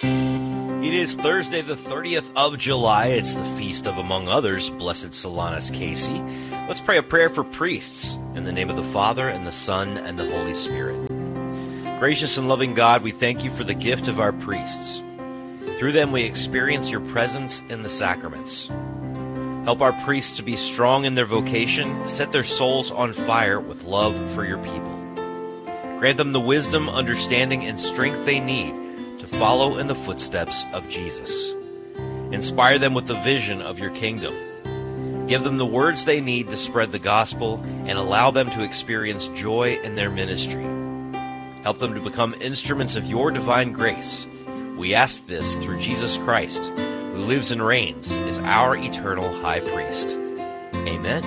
It is Thursday, the 30th of July. It's the feast of, among others, Blessed Solanus Casey. Let's pray a prayer for priests in the name of the Father, and the Son, and the Holy Spirit. Gracious and loving God, we thank you for the gift of our priests. Through them we experience your presence in the sacraments. Help our priests to be strong in their vocation, set their souls on fire with love for your people. Grant them the wisdom, understanding, and strength they need to follow in the footsteps of Jesus. Inspire them with the vision of your kingdom. Give them the words they need to spread the gospel and allow them to experience joy in their ministry. Help them to become instruments of your divine grace. We ask this through Jesus Christ, who lives and reigns as our eternal high priest. Amen.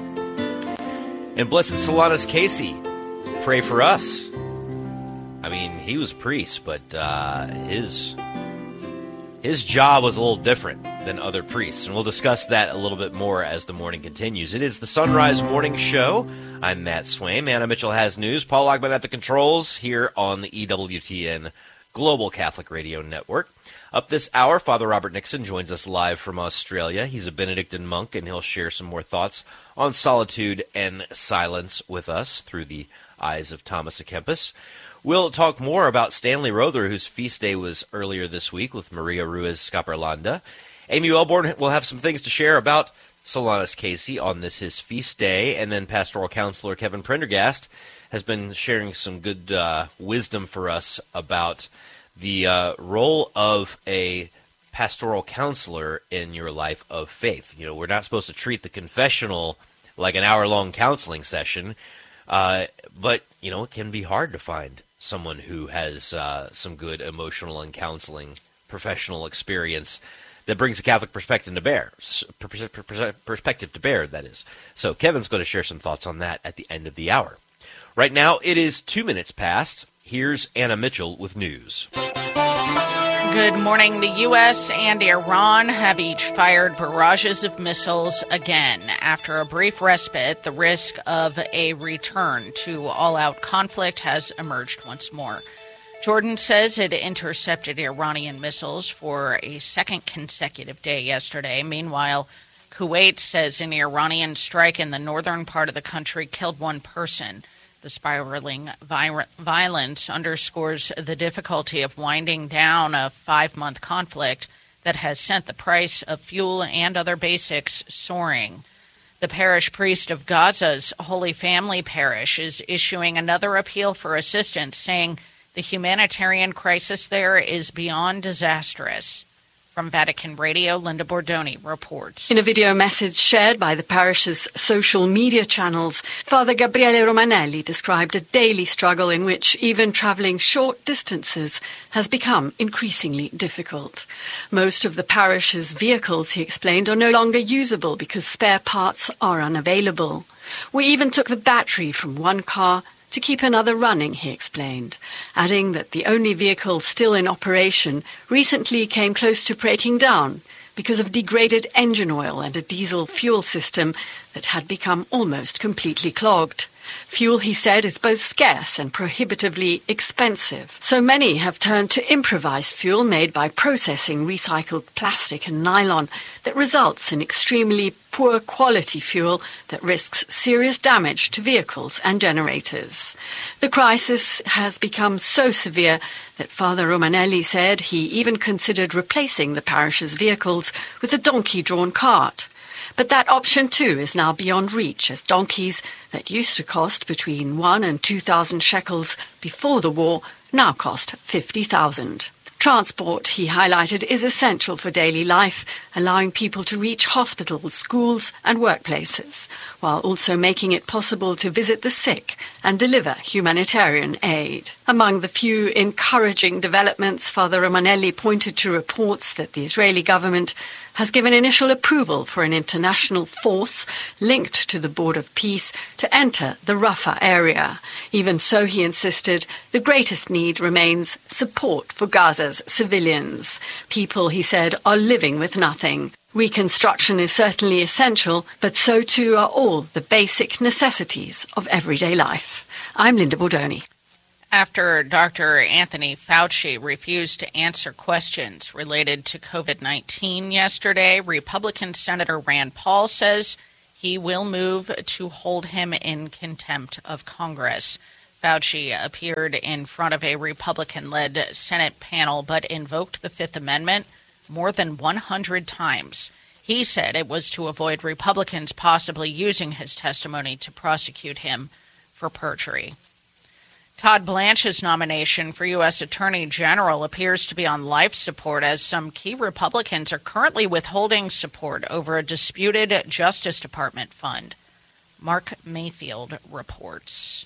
And Blessed Solanus Casey, pray for us. I mean, he was a priest, but his job was a little different than other priests, and we'll discuss that a little bit more as the morning continues. It is the Sunrise Morning Show. I'm Matt Swaim. Anna Mitchell has news. Paul Ogman at the controls here on the EWTN Global Catholic Radio Network. Up this hour, Father Robert Nixon joins us live from Australia. He's a Benedictine monk, and he'll share some more thoughts on solitude and silence with us through the eyes of Thomas à Kempis. We'll talk more about Stanley Rother, whose feast day was earlier this week, with Maria Ruiz Scaparlanda. Amy Wellborn will have some things to share about Solanus Casey on this his feast day, and then Pastoral Counselor Kevin Prendergast has been sharing some good wisdom for us about the role of a pastoral counselor in your life of faith. You know, we're not supposed to treat the confessional like an hour-long counseling session, but, you know, it can be hard to find someone who has some good emotional and counseling professional experience that brings a Catholic perspective to bear. That is. So Kevin's going to share some thoughts on that at the end of the hour. Right now, it is 2 minutes past. Here's Anna Mitchell with news. Good morning. The U.S. and Iran have each fired barrages of missiles again. After a brief respite, the risk of a return to all-out conflict has emerged once more. Jordan says it intercepted Iranian missiles for a second consecutive day yesterday. Meanwhile, Kuwait says an Iranian strike in the northern part of the country killed one person. The spiraling violence underscores the difficulty of winding down a 5-month conflict that has sent the price of fuel and other basics soaring. The parish priest of Gaza's Holy Family Parish is issuing another appeal for assistance, saying the humanitarian crisis there is beyond disastrous. From Vatican Radio, Linda Bordoni reports. In a video message shared by the parish's social media channels, Father Gabriele Romanelli described a daily struggle in which even travelling short distances has become increasingly difficult. Most of the parish's vehicles, he explained, are no longer usable because spare parts are unavailable. We even took the battery from one car to keep another running, he explained, adding that the only vehicle still in operation recently came close to breaking down because of degraded engine oil and a diesel fuel system that had become almost completely clogged. Fuel, he said, is both scarce and prohibitively expensive. So many have turned to improvised fuel made by processing recycled plastic and nylon that results in extremely poor quality fuel that risks serious damage to vehicles and generators. The crisis has become so severe that Father Romanelli said he even considered replacing the parish's vehicles with a donkey-drawn cart. But that option, too, is now beyond reach, as donkeys that used to cost between 1,000 and 2,000 shekels before the war now cost 50,000. Transport, he highlighted, is essential for daily life, allowing people to reach hospitals, schools and workplaces, while also making it possible to visit the sick and deliver humanitarian aid. Among the few encouraging developments, Father Romanelli pointed to reports that the Israeli government has given initial approval for an international force linked to the Board of Peace to enter the Rafah area. Even so, he insisted, the greatest need remains support for Gaza's civilians. People, he said, are living with nothing. Reconstruction is certainly essential, but so too are all the basic necessities of everyday life. I'm Linda Bordoni. After Dr. Anthony Fauci refused to answer questions related to COVID-19 yesterday, Republican Senator Rand Paul says he will move to hold him in contempt of Congress. Fauci appeared in front of a Republican-led Senate panel but invoked the Fifth Amendment more than 100 times. He said it was to avoid Republicans possibly using his testimony to prosecute him for perjury. Todd Blanche's nomination for U.S. Attorney General appears to be on life support as some key Republicans are currently withholding support over a disputed Justice Department fund. Mark Mayfield reports.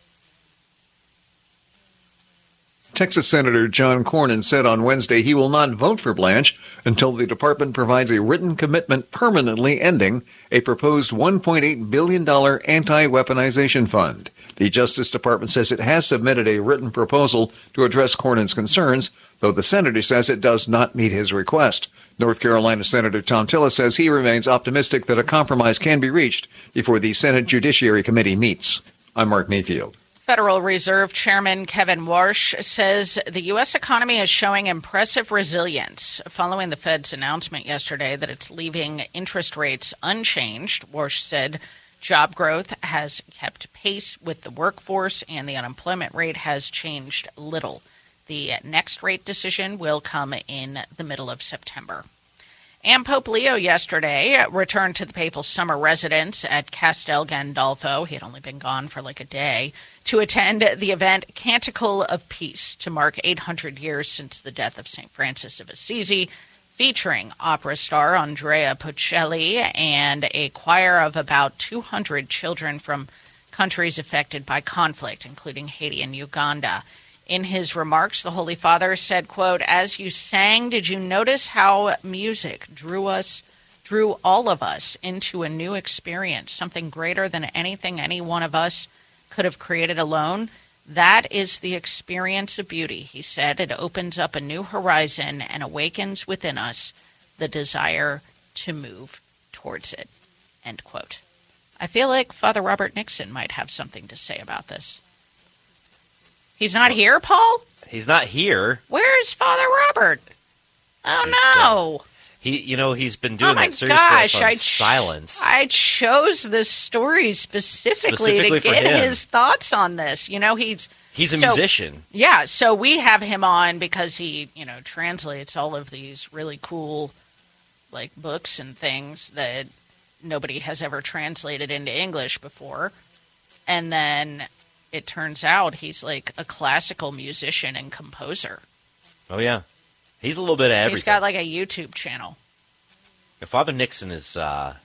Texas Senator John Cornyn said on Wednesday he will not vote for Blanche until the department provides a written commitment permanently ending a proposed $1.8 billion anti-weaponization fund. The Justice Department says it has submitted a written proposal to address Cornyn's concerns, though the senator says it does not meet his request. North Carolina Senator Thom Tillis says he remains optimistic that a compromise can be reached before the Senate Judiciary Committee meets. I'm Mark Mayfield. Federal Reserve Chairman Kevin Warsh says the U.S. economy is showing impressive resilience following the Fed's announcement yesterday that it's leaving interest rates unchanged. Warsh said job growth has kept pace with the workforce and the unemployment rate has changed little. The next rate decision will come in the middle of September. And Pope Leo yesterday returned to the papal summer residence at Castel Gandolfo. He had only been gone for like a day to attend the event Canticle of Peace to mark 800 years since the death of St. Francis of Assisi, featuring opera star Andrea Bocelli and a choir of about 200 children from countries affected by conflict, including Haiti and Uganda. In his remarks, the Holy Father said, quote, "As you sang, did you notice how music drew all of us into a new experience, something greater than anything any one of us could have created alone? That is the experience of beauty," he said. "It opens up a new horizon and awakens within us the desire to move towards it," end quote. I feel like Father Robert Nixon might have something to say about this. He's not here, Paul? He's not here. Where's Father Robert? Oh, no. He's been doing that series for us on silence. I chose this story specifically to get his thoughts on this. He's a musician. Yeah, so we have him on because he, translates all of these really cool, books and things that nobody has ever translated into English before. And then it turns out he's a classical musician and composer. Oh, yeah. He's a little bit of everything. He's got a YouTube channel. Father Nixon is, I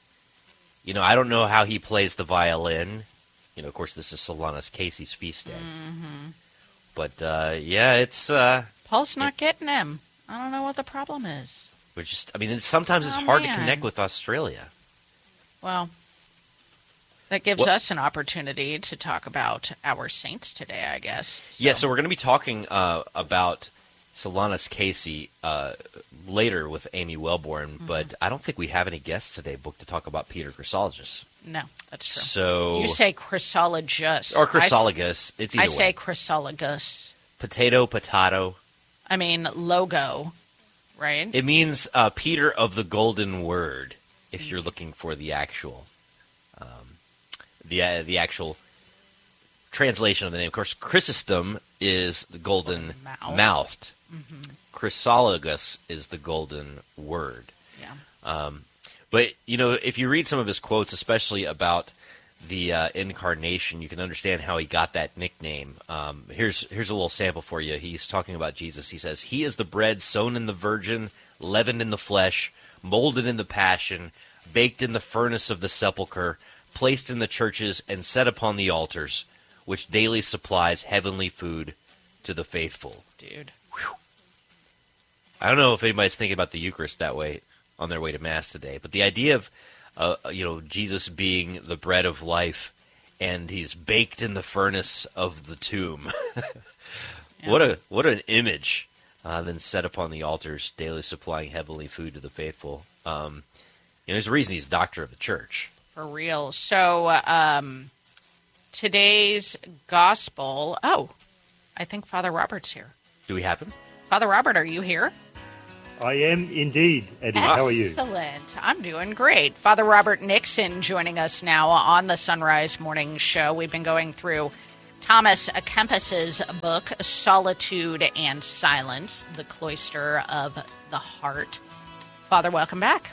don't know how he plays the violin. Of course, this is Solanus Casey's feast day. Mm-hmm. But, it's... Paul's not getting him. I don't know what the problem is. Sometimes it's hard to connect with Australia. Well... That gives us an opportunity to talk about our saints today, I guess. Yeah, so we're going to be talking about Solanus Casey later with Amy Wellborn, but I don't think we have any guests today booked to talk about Peter Chrysologus. No, that's true. So you say Chrysologus. Or Chrysologus. It's either way. I say Chrysologus. Potato. I mean, logo, right? It means Peter of the Golden Word, if you're looking for the actual... The actual translation of the name. Of course, Chrysostom is the golden mouthed. Mm-hmm. Chrysologus is the golden word. Yeah. But, if you read some of his quotes, especially about the incarnation, you can understand how he got that nickname. Here's a little sample for you. He's talking about Jesus. He says, "He is the bread sown in the virgin, leavened in the flesh, molded in the passion, baked in the furnace of the sepulchre, placed in the churches and set upon the altars, which daily supplies heavenly food to the faithful." Dude. Whew. I don't know if anybody's thinking about the Eucharist that way on their way to Mass today, but the idea of, Jesus being the bread of life and he's baked in the furnace of the tomb. Yeah. What an image. Then set upon the altars, daily supplying heavenly food to the faithful. There's a reason he's doctor of the church. For real. So today's gospel. Oh, I think Father Robert's here. Do we have him? Father Robert, are you here? I am indeed, Eddie. How are you? Excellent. I'm doing great. Father Robert Nixon joining us now on the Sunrise Morning Show. We've been going through Thomas à Kempis's book, Solitude and Silence, The Cloister of the Heart. Father, welcome back.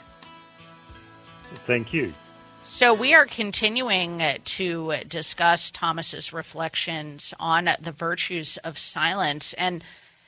Thank you. So we are continuing to discuss Thomas's reflections on the virtues of silence. And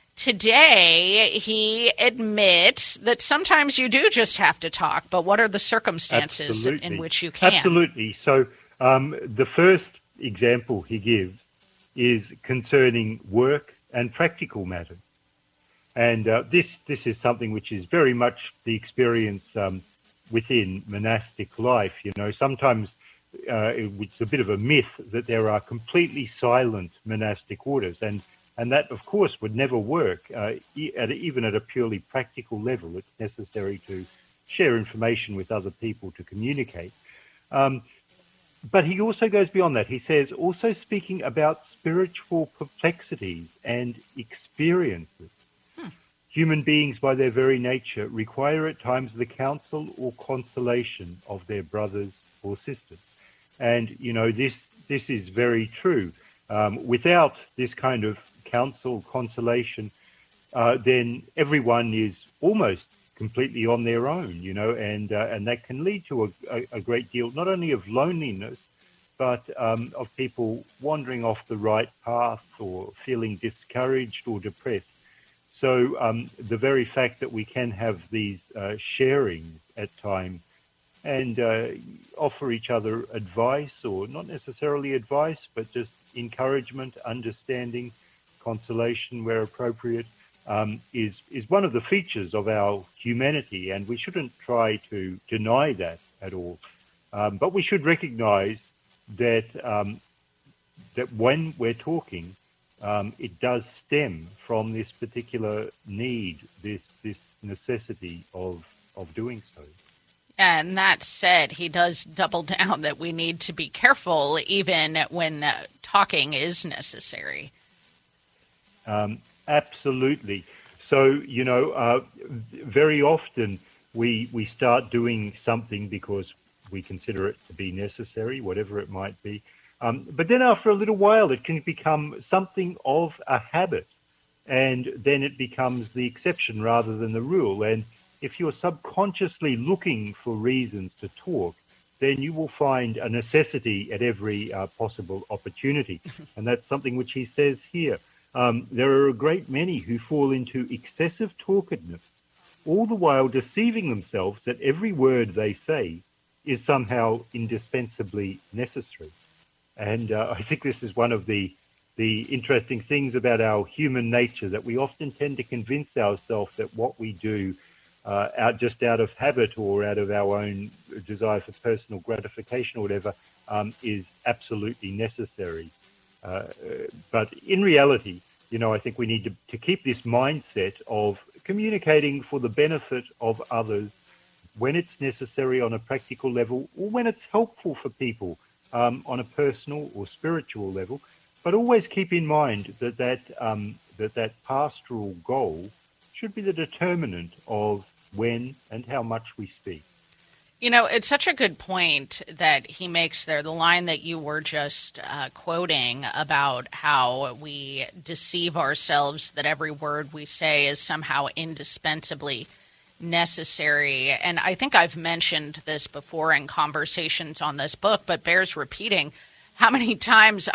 today he admits that sometimes you do just have to talk, but what are the circumstances in which you can? Absolutely. So the first example he gives is concerning work and practical matters. And this is something which is very much the experience within monastic life. You know, sometimes it's a bit of a myth that there are completely silent monastic orders, and that, of course, would never work. Even at a purely practical level, it's necessary to share information with other people to communicate. But he also goes beyond that. He says, also speaking about spiritual perplexities and experiences. Human beings, by their very nature, require at times the counsel or consolation of their brothers or sisters. And, you know, this is very true. Without this kind of counsel, consolation, then everyone is almost completely on their own, you know, and that can lead to a great deal, not only of loneliness, but of people wandering off the right path or feeling discouraged or depressed. So the very fact that we can have these sharings at times and offer each other advice, or not necessarily advice, but just encouragement, understanding, consolation where appropriate, is one of the features of our humanity, and we shouldn't try to deny that at all. But we should recognize that that when we're talking, it does stem from this particular need, this necessity of doing so. And that said, he does double down that we need to be careful even when talking is necessary. Absolutely. So, you know, very often we start doing something because we consider it to be necessary, whatever it might be. But then after a little while, it can become something of a habit, and then it becomes the exception rather than the rule. And if you're subconsciously looking for reasons to talk, then you will find a necessity at every possible opportunity. And that's something which he says here. There are a great many who fall into excessive talkativeness, all the while deceiving themselves that every word they say is somehow indispensably necessary. And I think this is one of the interesting things about our human nature, that we often tend to convince ourselves that what we do out of habit or out of our own desire for personal gratification or whatever is absolutely necessary. But in reality, you know, I think we need to keep this mindset of communicating for the benefit of others when it's necessary on a practical level, or when it's helpful for people on a personal or spiritual level. But always keep in mind that pastoral goal should be the determinant of when and how much we speak. You know, it's such a good point that he makes there. The line that you were just quoting about how we deceive ourselves that every word we say is somehow indispensably necessary. And I think I've mentioned this before in conversations on this book, but bears repeating how many times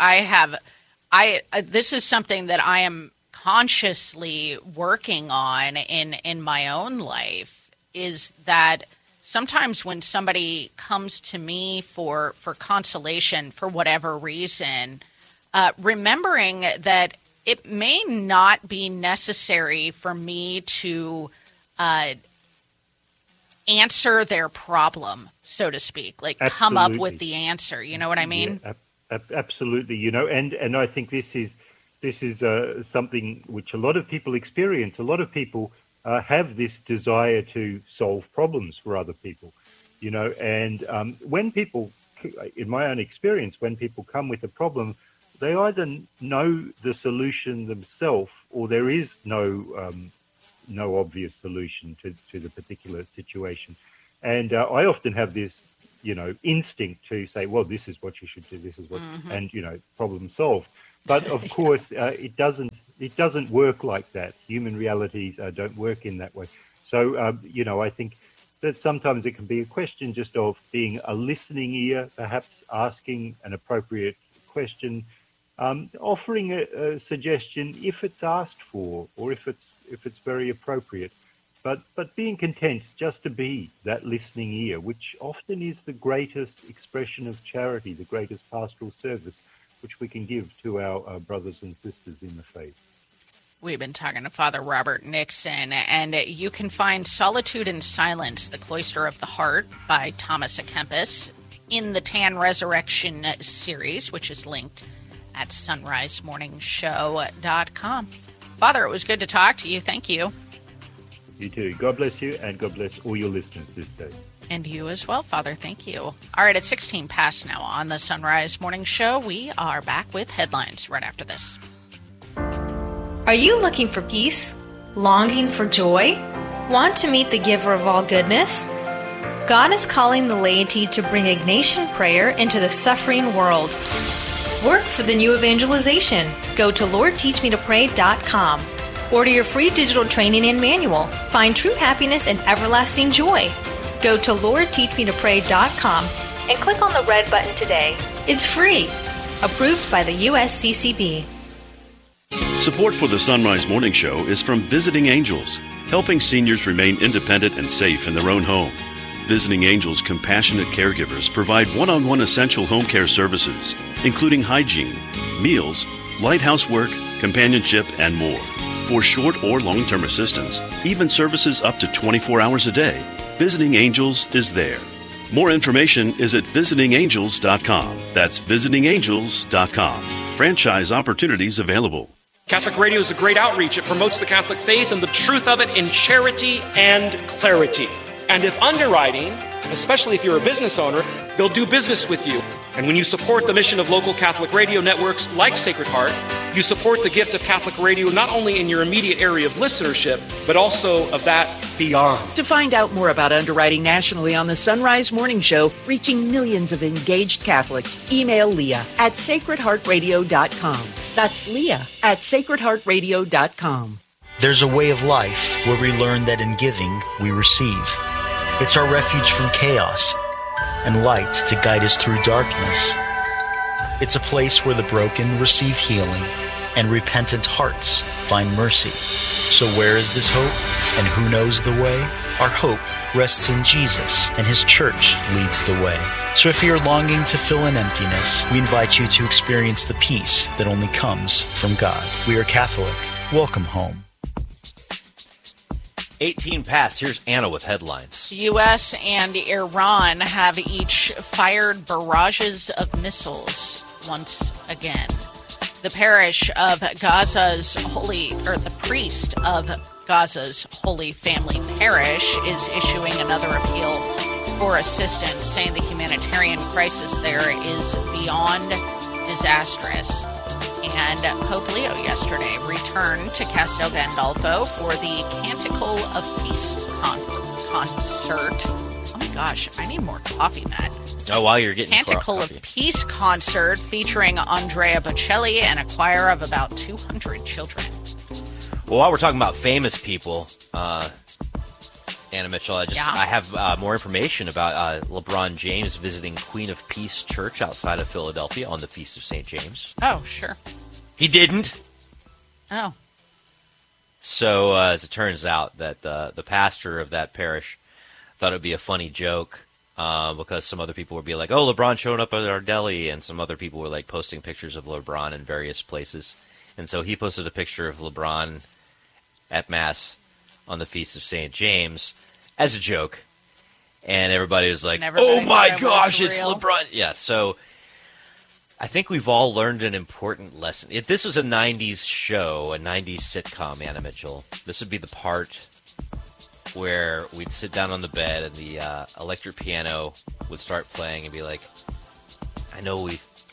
this is something that I am consciously working on in my own life, is that sometimes when somebody comes to me for consolation for whatever reason, remembering that it may not be necessary for me to answer their problem, so to speak, like Absolutely. Come up with the answer. You know what I mean? Yeah, absolutely. You know, and I think this is something which a lot of people experience. A lot of people have this desire to solve problems for other people, you know, and when people, in my own experience, when people come with a problem, they either know the solution themselves, or there is no obvious solution to the particular situation. And I often have this, instinct to say, well, this is what you should do, this is what, and problem solved. But of course, it doesn't work like that. Human realities don't work in that way. So, I think that sometimes it can be a question just of being a listening ear, perhaps asking an appropriate question, offering a suggestion if it's asked for, or if it's very appropriate, but being content just to be that listening ear, which often is the greatest expression of charity, the greatest pastoral service which we can give to our brothers and sisters in the faith. We've been talking to Father Robert Nixon, and you can find Solitude and Silence, The Cloister of the Heart by Thomas à Kempis in the Tan Resurrection series, which is linked at sunrisemorningshow.com. Father, it was good to talk to you. Thank you. You too. God bless you, and God bless all your listeners this day. And you as well, Father. Thank you. All right, it's 16 past now on the Sunrise Morning Show. We are back with headlines right after this. Are you looking for peace? Longing for joy? Want to meet the giver of all goodness? God is calling the laity to bring Ignatian prayer into the suffering world. Work for the new evangelization. Go to LordTeachMeToPray.com. Order your free digital training and manual. Find true happiness and everlasting joy. Go to LordTeachMeToPray.com and click on the red button today. It's free. Approved by the USCCB. Support for the Sunrise Morning Show is from Visiting Angels, helping seniors remain independent and safe in their own home. Visiting Angels compassionate caregivers provide one-on-one essential home care services, including hygiene, meals, light housework, companionship, and more. For short or long-term assistance, even services up to 24 hours a day, Visiting Angels is there. More information is at visitingangels.com. That's visitingangels.com. Franchise opportunities available. Catholic Radio is a great outreach. It promotes the Catholic faith and the truth of it in charity and clarity. And if underwriting, especially if you're a business owner, they'll do business with you. And when you support the mission of local Catholic radio networks like Sacred Heart, you support the gift of Catholic radio not only in your immediate area of listenership, but also of that beyond. To find out more about underwriting nationally on the Sunrise Morning Show, reaching millions of engaged Catholics, email Leah at sacredheartradio.com. That's Leah at sacredheartradio.com. There's a way of life where we learn that in giving, we receive. It's our refuge from chaos and light to guide us through darkness. It's a place where the broken receive healing and repentant hearts find mercy. So where is this hope, and who knows the way? Our hope rests in Jesus, and His church leads the way. So if you're longing to fill an emptiness, we invite you to experience the peace that only comes from God. We are Catholic. Welcome home. 18 past. Here's Anna with headlines. U.S. and Iran have each fired barrages of missiles once again. The priest of Gaza's Holy Family Parish is issuing another appeal for assistance, saying the humanitarian crisis there is beyond disastrous. And Pope Leo yesterday returned to Castel Gandolfo for the Canticle of Peace concert. Oh my gosh, I need more coffee, Matt. Oh, while you're getting Canticle of Peace concert featuring Andrea Bocelli and a choir of about 200 children. Well, while we're talking about famous people, Anna Mitchell, I have more information about LeBron James visiting Queen of Peace Church outside of Philadelphia on the Feast of St. James. Oh, sure. He didn't. Oh. So, as it turns out, that the pastor of that parish thought it would be a funny joke because some other people would be like, oh, LeBron showing up at our deli, and some other people were like posting pictures of LeBron in various places. And so he posted a picture of LeBron at Mass on the Feast of St. James as a joke. And everybody was like, oh my gosh, it's LeBron. Yeah, so I think we've all learned an important lesson. If this was a 90s show, a 90s sitcom, Anna Mitchell, this would be the part where we'd sit down on the bed and the electric piano would start playing and be like, I know we've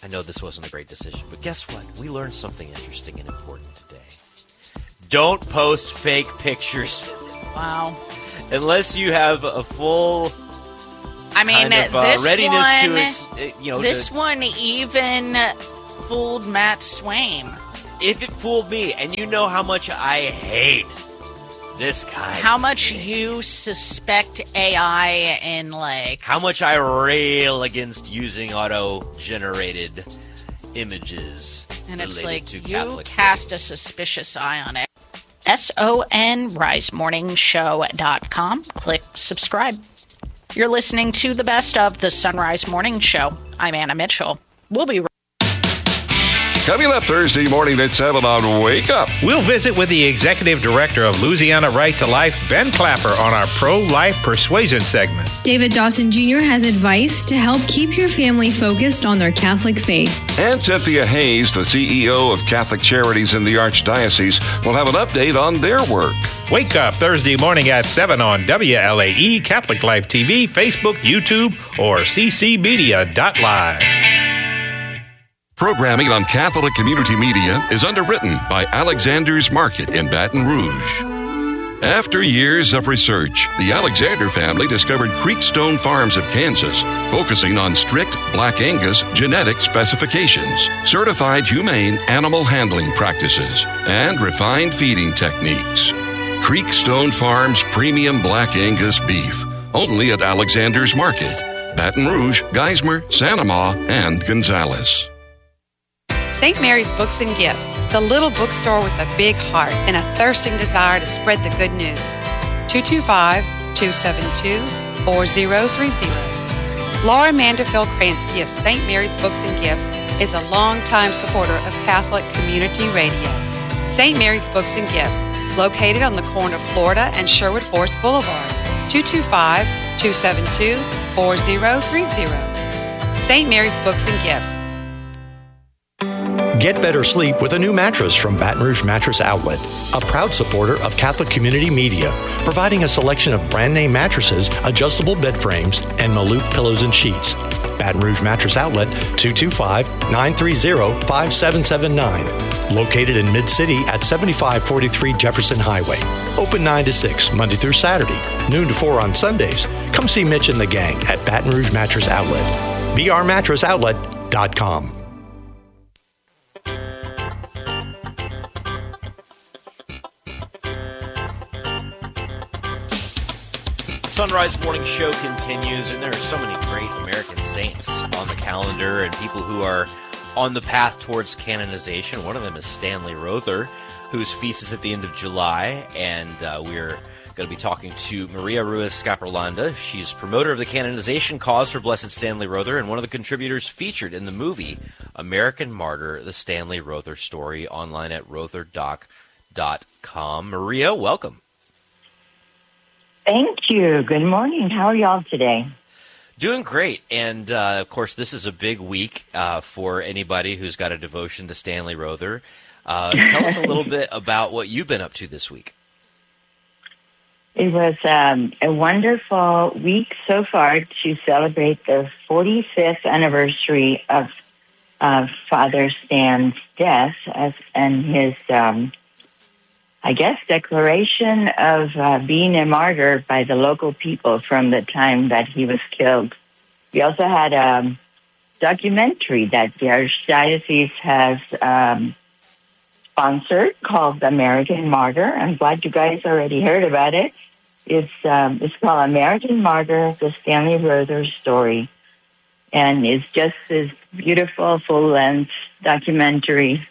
I know this wasn't a great decision, but guess what? We learned something interesting and important today. Don't post fake pictures. Wow. Unless you have a full this readiness one, this one even fooled Matt Swaim. If it fooled me, and you know how much I hate this kind How much you suspect AI in, how much I rail against using auto-generated images. and it's related like to you Catholic cast faith. a suspicious eye on it. SON, risemorningshow.com. Click subscribe. You're listening to the best of the Sunrise Morning Show. I'm Anna Mitchell. We'll be right Coming up Thursday morning at 7 on Wake Up. We'll visit with the Executive Director of Louisiana Right to Life, Ben Clapper, on our Pro-Life Persuasion segment. David Dawson Jr. has advice to help keep your family focused on their Catholic faith. And Cynthia Hayes, the CEO of Catholic Charities in the Archdiocese, will have an update on their work. Wake Up Thursday morning at 7 on WLAE, Catholic Life TV, Facebook, YouTube, or ccmedia.live. Programming on Catholic Community Media is underwritten by Alexander's Market in Baton Rouge. After years of research, the Alexander family discovered Creekstone Farms of Kansas, focusing on strict Black Angus genetic specifications, certified humane animal handling practices, and refined feeding techniques. Creekstone Farms Premium Black Angus Beef, only at Alexander's Market, Baton Rouge, Geismar, Santa Ma, and Gonzales. St. Mary's Books and Gifts, the little bookstore with a big heart and a thirsting desire to spread the good news. 225-272-4030. Laura Manderfield Krantz Gifts St. Mary's Books and Gifts is a longtime supporter of Catholic Community Radio. St. Mary's Books and Gifts, located on the corner of Florida and Sherwood Forest Boulevard. 225-272-4030. St. Mary's Books and Gifts. Get better sleep with a new mattress from Baton Rouge Mattress Outlet, a proud supporter of Catholic Community Media, providing a selection of brand name mattresses, adjustable bed frames, and Malouf pillows and sheets. Baton Rouge Mattress Outlet, 225-930-5779. Located in Mid-City at 7543 Jefferson Highway. Open 9 to 6, Monday through Saturday, noon to 4 on Sundays. Come see Mitch and the gang at Baton Rouge Mattress Outlet. brmattrесsoutlet.com. Sunrise Morning Show continues, and there are so many great American saints on the calendar and people who are on the path towards canonization. One of them is Stanley Rother, whose feast is at the end of July, and we're going to be talking to Maria Ruiz Scapirlanda. She's promoter of the canonization cause for Blessed Stanley Rother and one of the contributors featured in the movie American Martyr, the Stanley Rother Story, online at rotherdoc.com. Maria, welcome. Thank you. Good morning. How are y'all today? Doing great. And, of course, this is a big week for anybody who's got a devotion to Stanley Rother. Tell us a little bit about what you've been up to this week. It was a wonderful week so far to celebrate the 45th anniversary of Father Stan's death and his declaration of being a martyr by the local people from the time that he was killed. We also had a documentary that the Archdiocese has sponsored called American Martyr. I'm glad you guys already heard about it. It's called American Martyr, the Stanley Rother Story. And it's just this beautiful, full-length documentary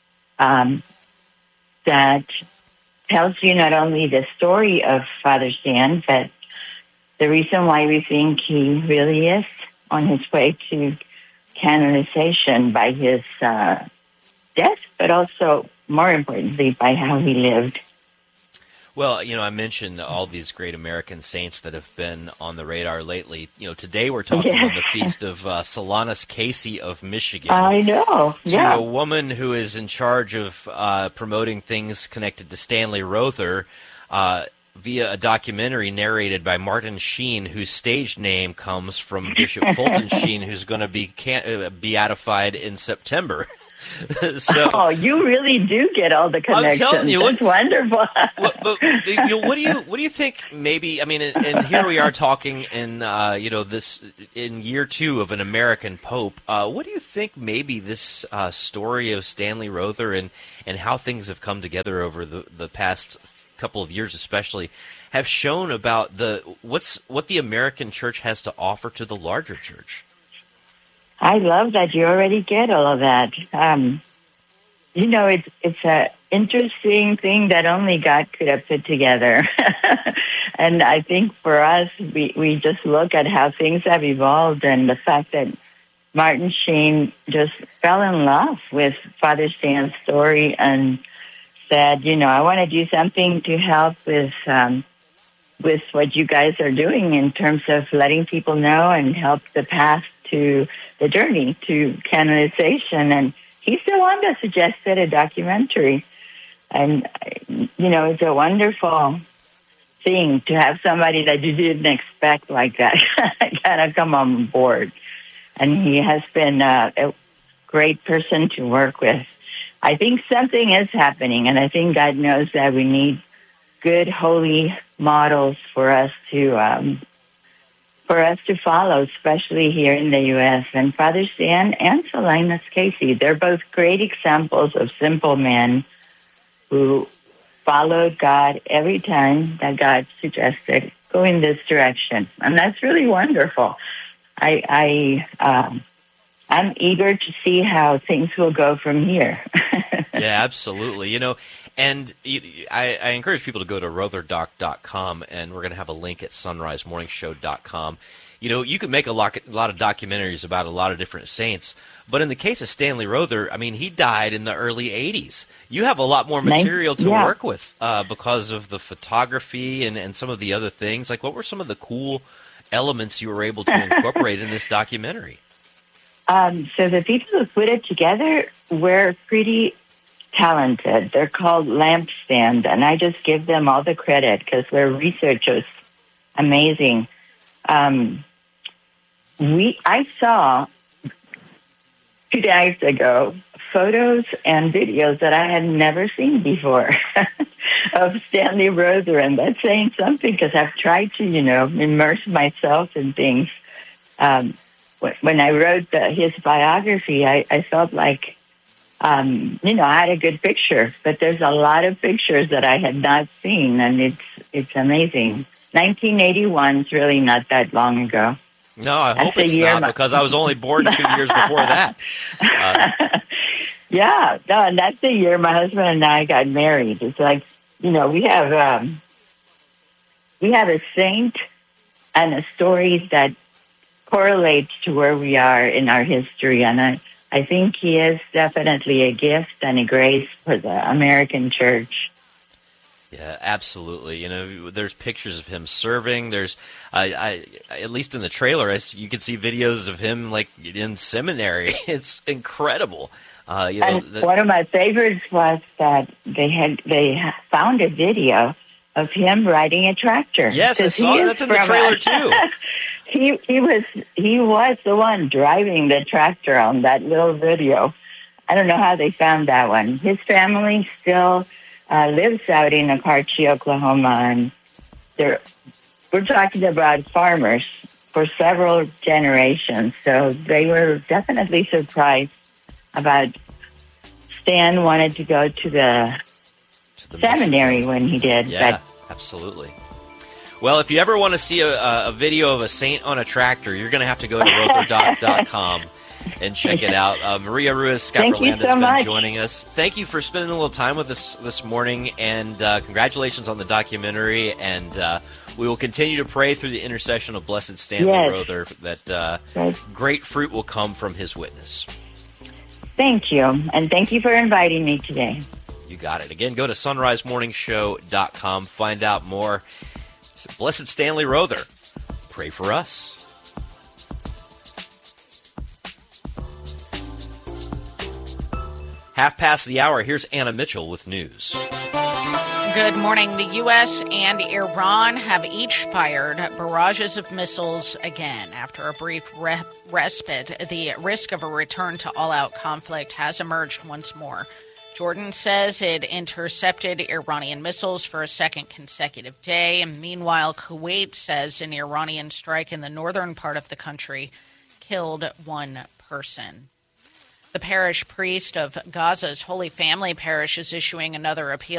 that tells you not only the story of Father Stan, but the reason why we think he really is on his way to canonization by his death, but also, more importantly, by how he lived. Well, I mentioned all these great American saints that have been on the radar lately. Today we're talking about the feast of Solanus Casey of Michigan. I know, yeah. To a woman who is in charge of promoting things connected to Stanley Rother. via a documentary narrated by Martin Sheen, whose stage name comes from Bishop Fulton Sheen, who's going to be beatified in September. So, you really do get all the connections. I'm telling you, it's wonderful. What do you think? Maybe, I mean, and here we are talking in this in year 2 of an American pope. What do you think? Maybe this story of Stanley Rother and how things have come together over the past couple of years, especially, have shown about what the American church has to offer to the larger church. I love that you already get all of that. It's an interesting thing that only God could have put together. And I think for us, we just look at how things have evolved and the fact that Martin Sheen just fell in love with Father Stan's story and said, I want to do something to help with what you guys are doing in terms of letting people know and help the path to the journey to canonization. And he's the one that suggested a documentary. And, it's a wonderful thing to have somebody that you didn't expect like that kind of come on board. And he has been a great person to work with. I think something is happening, and I think God knows that we need good, holy models for us to follow, especially here in the U.S. And Father Stan and Solanus Casey, they're both great examples of simple men who followed God every time that God suggested, go in this direction. And that's really wonderful. I'm eager to see how things will go from here. Yeah, absolutely. And I encourage people to go to rotherdoc.com, and we're going to have a link at sunrisemorningshow.com. You can make a lot of documentaries about a lot of different saints, but in the case of Stanley Rother, I mean, he died in the early 80s. You have a lot more material to work with because of the photography and some of the other things. Like, what were some of the cool elements you were able to incorporate in this documentary? So the people who put it together were pretty talented. They're called Lampstand, and I just give them all the credit because they're researchers. Amazing. I saw 2 days ago photos and videos that I had never seen before of Stanley Rother, and that's saying something because I've tried to, immerse myself in things. When I wrote his biography, I felt like, I had a good picture, but there's a lot of pictures that I had not seen, and it's amazing. 1981 is really not that long ago. No, I hope it's not, because I was only born 2 years before that. Yeah, no, and that's the year my husband and I got married. It's like, we have a saint and a story that correlates to where we are in our history, and I think he is definitely a gift and a grace for the American church. Yeah, absolutely. There's pictures of him serving. There's, at least in the trailer, you can see videos of him like in seminary. It's incredible. One of my favorites was that they found a video of him riding a tractor. Yes, I saw that's in the trailer too. He was the one driving the tractor on that little video. I don't know how they found that one. His family still lives out in Akarchi, Oklahoma, and we're talking about farmers for several generations. So they were definitely surprised about Stan wanted to go to the seminary when he did. Yeah, absolutely. Well, if you ever want to see a video of a saint on a tractor, you're going to have to go to rotherdoc.com and check it out. Maria Ruiz-Scott-Roland has been joining us. Thank you for spending a little time with us this morning, and congratulations on the documentary. And we will continue to pray through the intercession of Blessed Stanley Rother that great fruit will come from his witness. Thank you, and thank you for inviting me today. You got it. Again, go to sunrisemorningshow.com. Find out more. Blessed Stanley Rother, pray for us. Half past the hour, here's Anna Mitchell with news. Good morning. The U.S. and Iran have each fired barrages of missiles again. After a brief respite, the risk of a return to all-out conflict has emerged once more. Jordan says it intercepted Iranian missiles for a second consecutive day. And meanwhile, Kuwait says an Iranian strike in the northern part of the country killed one person. The parish priest of Gaza's Holy Family Parish is issuing another appeal